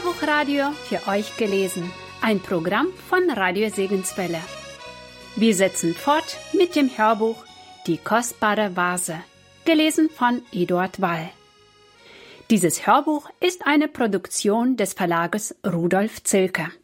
Hörbuchradio für euch gelesen. Ein Programm von Radio Segenswelle. Wir setzen fort mit dem Hörbuch Die kostbare Vase, gelesen von Eduard Wall. Dieses Hörbuch ist eine Produktion des Verlages Rudolf Zilker.